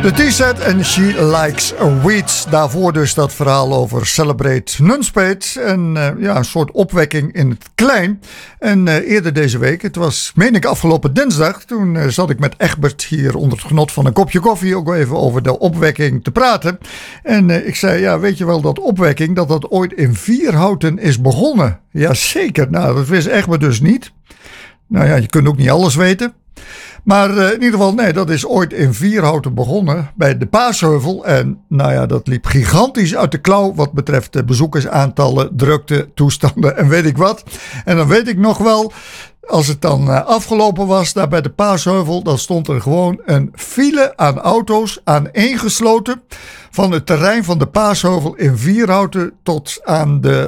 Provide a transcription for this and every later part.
De T-set en She Likes Weeds. Daarvoor dus dat verhaal over Celebrate Nunspeet. En een soort opwekking in het klein. En eerder deze week, het was, meen ik, afgelopen dinsdag. Toen zat ik met Egbert hier onder het genot van een kopje koffie ook even over de opwekking te praten. En ik zei, ja, weet je wel dat opwekking, dat ooit in Vierhouten is begonnen? Jazeker, nou dat wist Egbert dus niet. Nou ja, je kunt ook niet alles weten. Maar in ieder geval, nee, dat is ooit in Vierhouten begonnen bij de Paasheuvel. En nou ja, dat liep gigantisch uit de klauw wat betreft de bezoekersaantallen, drukte, toestanden en weet ik wat. En dan weet ik nog wel, als het dan afgelopen was daar bij de Paasheuvel, dan stond er gewoon een file aan auto's aaneengesloten van het terrein van de Paasheuvel in Vierhouten tot aan de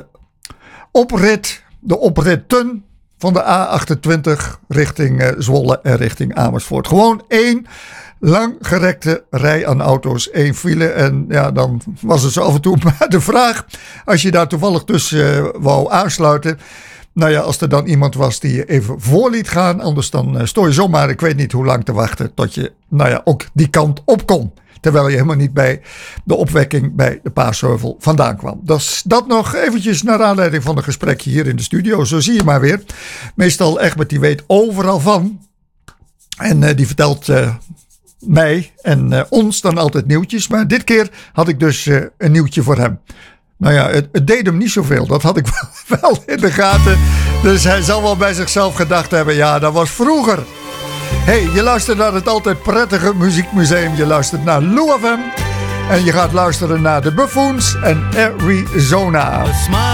opritten van de A28 richting Zwolle en richting Amersfoort. Gewoon één langgerekte rij aan auto's, één file. En ja, dan was het zo af en toe maar de vraag, als je daar toevallig tussen wou aansluiten. Nou ja, als er dan iemand was die je even voor liet gaan, anders dan stond je zomaar, ik weet niet hoe lang te wachten, tot je, nou ja, ook die kant op kon. Terwijl je helemaal niet bij de opwekking bij de Paasheuvel vandaan kwam. Dus dat nog eventjes naar aanleiding van een gesprekje hier in de studio. Zo zie je maar weer. Meestal Egbert die weet overal van. En die vertelt mij en ons dan altijd nieuwtjes. Maar dit keer had ik dus een nieuwtje voor hem. Nou ja, het deed hem niet zoveel. Dat had ik wel in de gaten. Dus hij zal wel bij zichzelf gedacht hebben. Ja, dat was vroeger. Hey, je luistert naar het altijd prettige muziekmuseum. Je luistert naar Lou FM. En je gaat luisteren naar de Buffoons en Arizona.